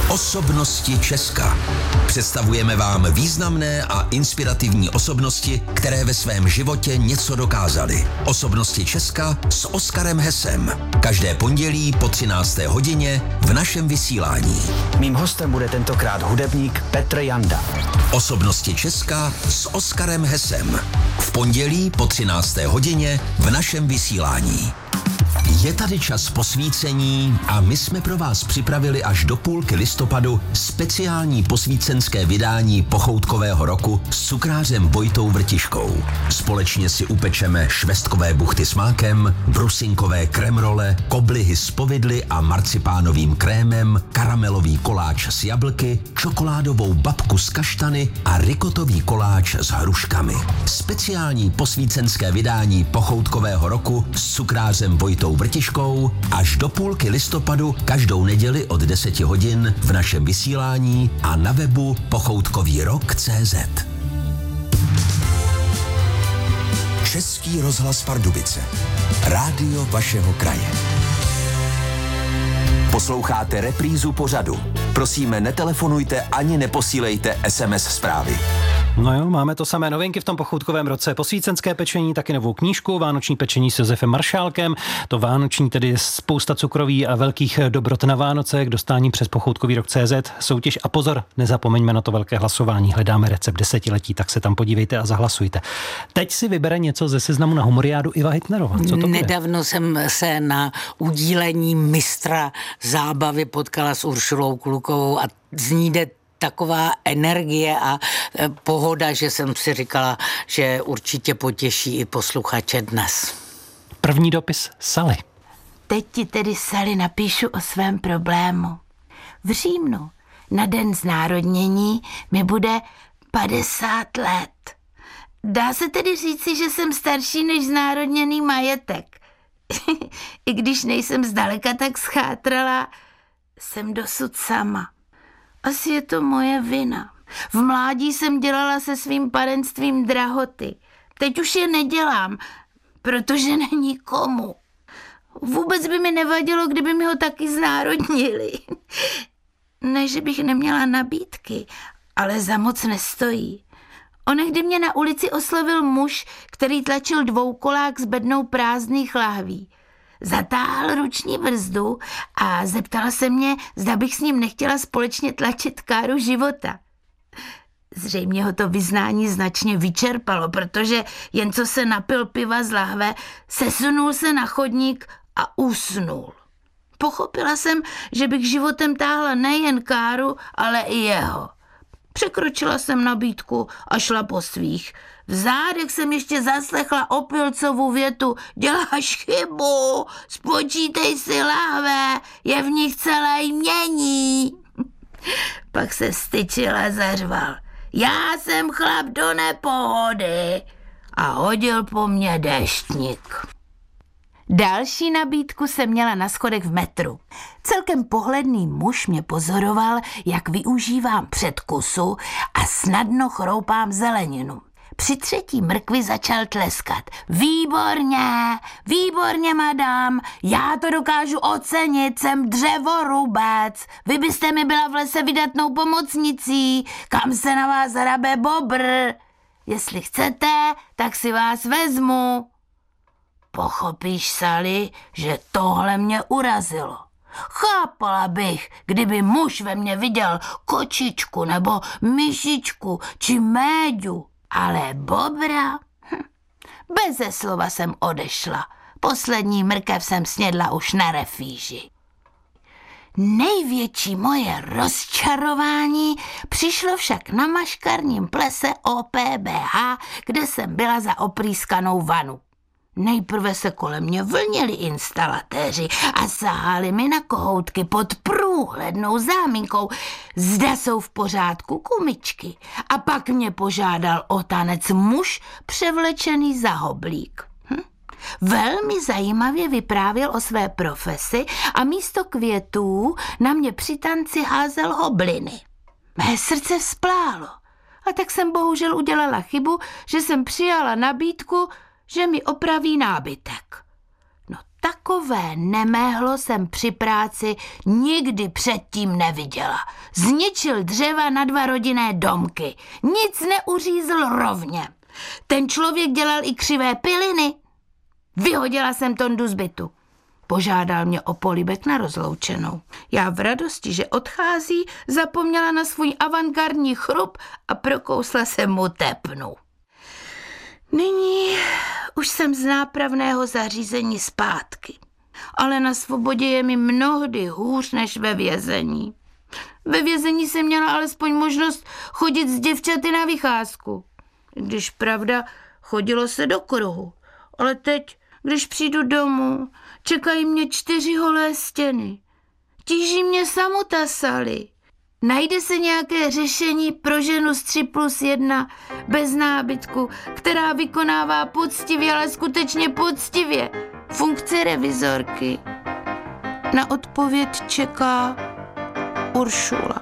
Osobnosti Česka. Představujeme vám významné a inspirativní osobnosti, které ve svém životě něco dokázaly. Osobnosti Česka s Oskarem Hesem. Každé pondělí po 13. hodině v našem vysílání. Mým hostem bude tentokrát hudebník Petr Janda. Osobnosti Česka s Oskarem Hesem. V pondělí po 13. hodině v našem vysílání. Je tady čas posvícení a my jsme pro vás připravili až do půlky listopadu speciální posvícenské vydání pochoutkového roku s cukrářem Vojtou Vrtiškou. Společně si upečeme švestkové buchty s mákem, brusinkové kremrole, koblihy s povidly a marcipánovým krémem, karamelový koláč s jablky, čokoládovou babku s kaštany a rikotový koláč s hruškami. Speciální posvícenské vydání pochoutkového roku s cukrářem Vojtou Vrtiškou až do půlky listopadu každou neděli od 10 hodin v našem vysílání a na webu pochoutkovýrok.cz. Český rozhlas Pardubice. Rádio vašeho kraje. Posloucháte reprízu pořadu. Prosíme, netelefonujte ani neposílejte SMS zprávy. No jo, máme to samé novinky v tom pochoutkovém roce. Posvícenské pečení, taky novou knížku, vánoční pečení s Josefem Maršálkem. To vánoční, tedy spousta cukroví a velkých dobrot na Vánoce k dostání přes pochoutkovýrok.cz. Soutěž a pozor, nezapomeňme na to velké hlasování. Hledáme recept desetiletí, tak se tam podívejte a zahlasujte. Teď si vybere něco ze seznamu na humoriádu Iva Hitnerová. Co to bude? Nedávno jsem se na udílení mistra zábavy potkala s Uršulou Klukovou a z ní jde taková energie a pohoda, že jsem si říkala, že určitě potěší i posluchače dnes. První dopis Sally. Teď ti tedy, Sally, napíšu o svém problému. V říjnu na den znárodnění mi bude 50 let. Dá se tedy říci, že jsem starší než znárodněný majetek. I když nejsem zdaleka tak schátralá, jsem dosud sama. Asi je to moje vina. V mládí jsem dělala se svým panenstvím drahoty. Teď už je nedělám, protože není komu. Vůbec by mi nevadilo, kdyby mi ho taky znárodnili. Ne, že bych neměla nabídky, ale za moc nestojí. Onehdy mě na ulici oslovil muž, který tlačil dvoukolák s bednou prázdných lahví. Zatáhl ruční brzdu a zeptala se mě, zda bych s ním nechtěla společně tlačit káru života. Zřejmě ho to vyznání značně vyčerpalo, protože jen co se napil piva z lahve, sesunul se na chodník a usnul. Pochopila jsem, že bych životem táhla nejen káru, ale i jeho. Překročila jsem nabídku a šla po svých. V zádech jsem ještě zaslechla opilcovu větu: děláš chybu, spočítej si lahve, je v nich celé jmění. Pak se styčil a zařval: já jsem chlap do nepohody, a hodil po mně deštník. Další nabídku jsem měla na schodech v metru. Celkem pohledný muž mě pozoroval, jak využívám předkusu a snadno chroupám zeleninu. Při třetí mrkvi začal tleskat. Výborně, výborně, madam, já to dokážu ocenit, jsem dřevorubec. Vy byste mi byla v lese vydatnou pomocnicí, kam se na vás hrabe bobr. Jestli chcete, tak si vás vezmu. Pochopíš, Sally, že tohle mě urazilo. Chápala bych, kdyby muž ve mně viděl kočičku nebo myšičku či méďu, ale bobra? Beze slova jsem odešla. Poslední mrkev jsem snědla už na refýži. Největší moje rozčarování přišlo však na maškarním plese OPBH, kde jsem byla za oprýskanou vanu. Nejprve se kolem mě vlnili instalatéři a sahali mi na kohoutky pod průhlednou záminkou, zda jsou v pořádku gumičky. A pak mě požádal o tanec muž převlečený za hoblík. Velmi zajímavě vyprávěl o své profesi a místo květů na mě při tanci házel hobliny. Mé srdce vzplálo a tak jsem bohužel udělala chybu, že jsem přijala nabídku, že mi opraví nábytek. No Takové neméhlo jsem při práci nikdy předtím neviděla. Zničil dřeva na 2 rodinné domky. Nic neuřízl rovně. Ten člověk dělal i křivé piliny. Vyhodila jsem Tondu z bytu. Požádal mě o polibek na rozloučenou. Já v radosti, že odchází, zapomněla na svůj avantgardní chrup a prokousla se mu tepnu. Nyní už jsem z nápravného zařízení zpátky, ale na svobodě je mi mnohdy hůř než ve vězení. Ve vězení jsem měla alespoň možnost chodit s děvčaty na vycházku. Když pravda, chodilo se do kruhu, ale teď, když přijdu domů, čekají mě 4 holé stěny. Tíží mě samota, Sally. Najde se nějaké řešení pro ženu z 3+1 bez nábytku, která vykonává poctivě, ale skutečně poctivě funkci revizorky. Na odpověď čeká Uršula.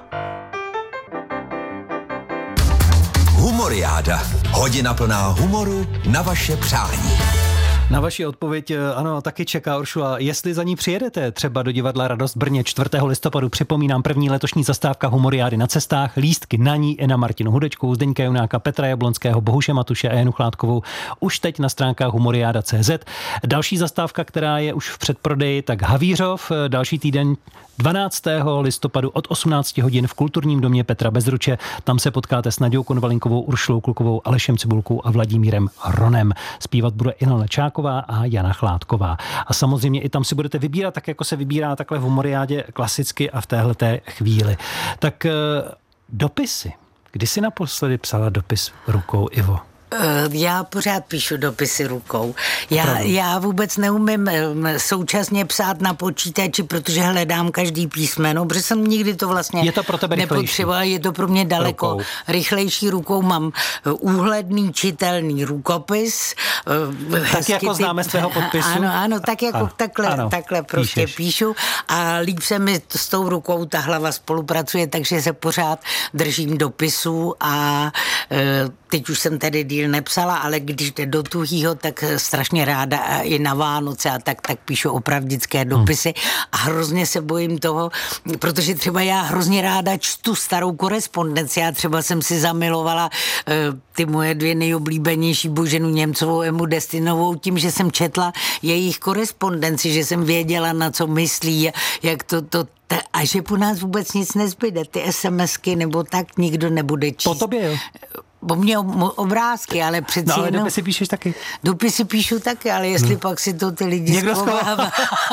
Humoriáda. Hodina plná humoru na vaše přání. Na vaši odpověď ano, taky čeká Uršula. Jestli za ní přijedete třeba do divadla Radost v Brně 4. listopadu, připomínám, první letošní zastávka Humoriády na cestách, lístky na ní i na Martinu Hudečkovou, Zdeňka Junáka, Petra Jablonského, Bohuše Matuše a Janu Chládkovou už teď na stránkách humoriada.cz. Další zastávka, která je už v předprodeji, tak Havířov, další týden 12. listopadu od 18 hodin v Kulturním domě Petra Bezruče. Tam se potkáte s Naďou Konvalinkovou, Uršulou Klukovou, Alešem Cibulkou a Vladimírem Hronem. Zpívat bude Ilona Čáková a Jana Chládková. A samozřejmě i tam si budete vybírat, tak jako se vybírá takhle v Humoriádě klasicky a v téhleté chvíli. Tak dopisy. Kdy jsi naposledy psala dopis rukou, Ivo? Já pořád píšu dopisy rukou. Já vůbec neumím současně psát na počítači, protože hledám každý písmeno, protože jsem nikdy to vlastně je to pro tebe nepotřebovala. Je to pro mě daleko rychlejší rukou. Mám úhledný, čitelný rukopis. Tak jako známe z tvého podpisu. Ano, tak jako takhle prostě píšu a líp se mi s tou rukou ta hlava spolupracuje, takže se pořád držím dopisů a teď už jsem tady díl nepsala, ale když jde do tuhýho, tak strašně ráda a i na Vánoce a tak píšu opravdické dopisy a hrozně se bojím toho, protože třeba já hrozně ráda čtu starou korespondenci. Já třeba jsem si zamilovala ty moje 2 nejoblíbenější Boženu Němcovou, Emu Destinovou tím, že jsem četla jejich korespondenci, že jsem věděla, na co myslí, jak a že po nás vůbec nic nezbyde. Ty SMSky nebo tak nikdo nebude číst. Po tobě, jo? Po mně obrázky, ale přeci ale dopisy píšeš taky? Dopisy píšu taky, ale jestli pak si to ty lidi schovávají.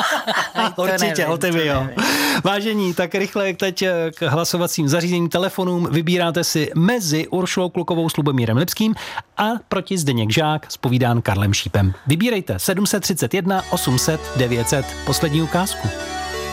Určitě, o tebe, jo. Vážení, tak rychle teď k hlasovacím zařízením telefonům vybíráte si mezi Uršulou Klukovou s Lubomírem Lipským a proti Zdeněk Žák zpovídán Karlem Šípem. Vybírejte 731 800 900, poslední ukázku.